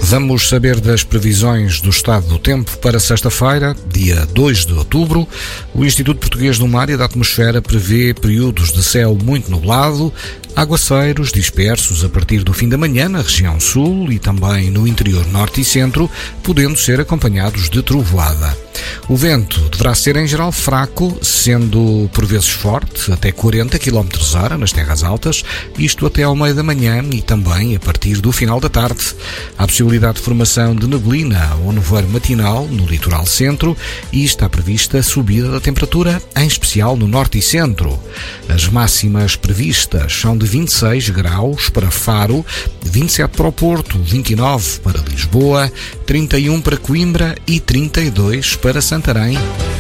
Vamos saber das previsões do estado do tempo para sexta-feira, dia 2 de outubro. O Instituto Português do Mar e da Atmosfera prevê períodos de céu muito nublado, aguaceiros dispersos a partir do fim da manhã na região sul e também no interior norte e centro, podendo ser acompanhados de trovoada. O vento deverá ser em geral fraco, sendo por vezes forte, até 40 km/h nas terras altas, isto até ao meio da manhã e também a partir do final da tarde. Há possibilidade de formação de neblina ou nevoeiro matinal no litoral centro e está prevista subida da temperatura, em especial no norte e centro. As máximas previstas são de 26 graus para Faro, 27 para o Porto, 29 para Lisboa, 31 para Coimbra e 32 para Santarém.